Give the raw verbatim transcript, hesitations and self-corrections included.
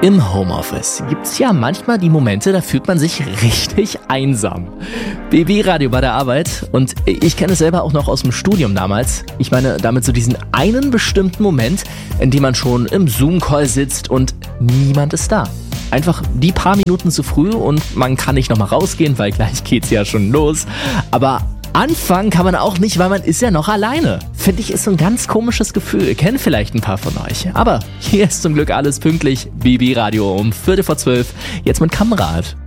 Im Homeoffice gibt's ja manchmal die Momente, da fühlt man sich richtig einsam. B B-Radio bei der Arbeit und ich kenne es selber auch noch aus dem Studium damals. Ich meine damit so diesen einen bestimmten Moment, in dem man schon im Zoom-Call sitzt und niemand ist da. Einfach die paar Minuten zu früh und man kann nicht nochmal rausgehen, weil gleich geht's ja schon los. Aber anfangen kann man auch nicht, weil man ist ja noch alleine. Finde ich, ist so ein ganz komisches Gefühl. Kennen vielleicht ein paar von euch. Aber hier ist zum Glück alles pünktlich. B B-Radio um Viertel vor zwölf. Jetzt mit Kamrat.